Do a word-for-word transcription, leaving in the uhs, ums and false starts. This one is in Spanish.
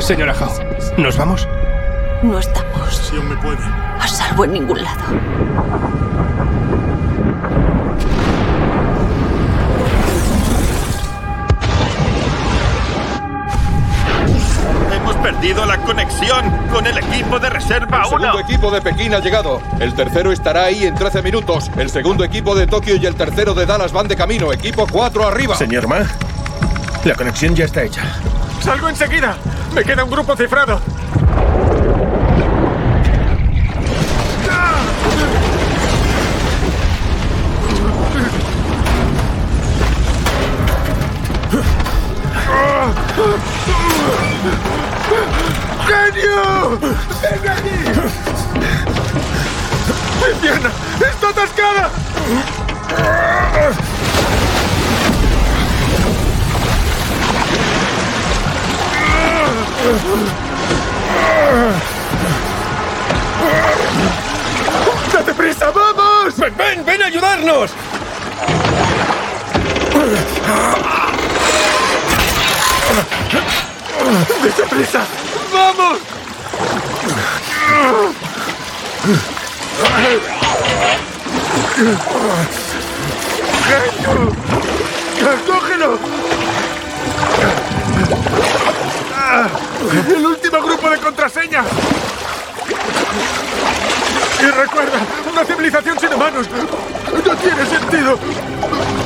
Señora Howe, ¿nos vamos? No estamos Si aún me puede. a salvo en ningún lado. Hemos perdido la conexión con el equipo de reserva El segundo uno. equipo de Pekín ha llegado. El tercero estará ahí en trece minutos. El segundo equipo de Tokio y el tercero de Dallas van de camino. Equipo cuatro arriba. Señor Ma, la conexión ya está hecha. ¡Salgo enseguida! ¡Me queda un grupo cifrado! ¡Genio! ¡Ven aquí! ¡Mi pierna está atascada! ¡Date prisa, vamos! ¡Ven, ven, ven a ayudarnos! ¡Date prisa! ¡Vamos! ¡Genio! ¡Cógelo! ¡El último grupo de contraseña! Y recuerda, una civilización sin humanos no tiene sentido.